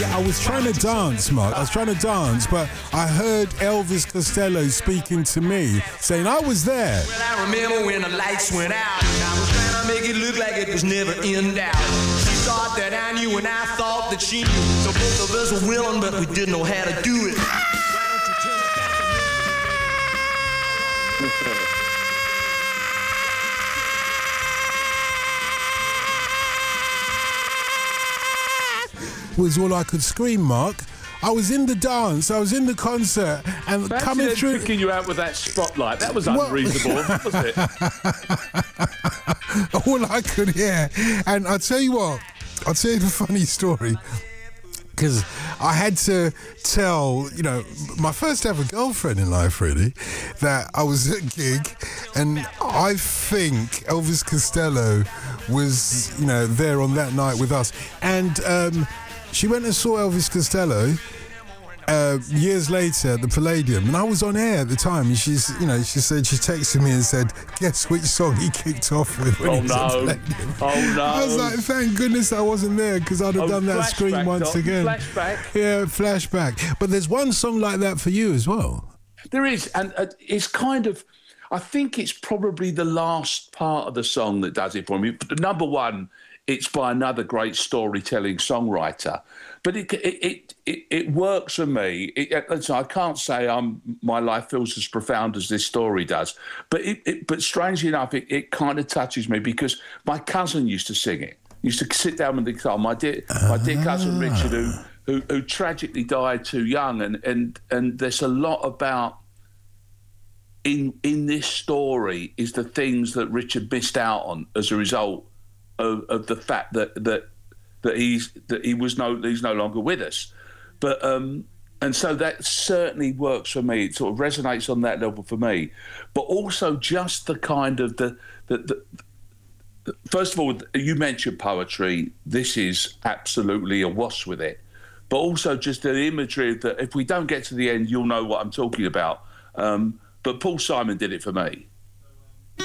I was trying to dance, Mark. I was trying to dance, but I heard Elvis Costello speaking to me, saying I was there. Well, I remember when the lights went out, and I was trying to make it look like it was never in doubt. She thought that I knew, and I thought that she knew. So both of us were willing, but we didn't know how to do it. Why don't you turn it back to me? Was all I could scream, Mark. I was in the dance, I was in the concert, and Fancy coming them through. picking you out with that spotlight. That was unreasonable, wasn't it? All I could hear. And I'll tell you what, I'll tell you the funny story. Because I had to tell, my first ever girlfriend in life, really, that I was at a gig, and I think Elvis Costello was, there on that night with us. And she went and saw Elvis Costello years later at the Palladium, and I was on air at the time, and she texted me and said, guess which song he kicked off with when he was at Palladium. Oh no. I was like, thank goodness I wasn't there, because I'd have done that scream once again. Flashback. Yeah, flashback. But there's one song like that for you as well. There is, and it's kind of, I think it's probably the last part of the song that does it for me. Number one, it's by another great storytelling songwriter, but it works for me. I can't say my life feels as profound as this story does, but but strangely enough, it kind of touches me because my cousin used to sing it. Used to sit down with the guitar. My dear cousin Richard, who tragically died too young, and there's a lot about in this story is the things that Richard missed out on as a result of the fact that he's no longer with us, but and so that certainly works for me. It sort of resonates on that level for me, but also just the kind of the first of all, you mentioned poetry. This is absolutely awash with it, but also just the imagery that if we don't get to the end, you'll know what I'm talking about. But Paul Simon did it for me.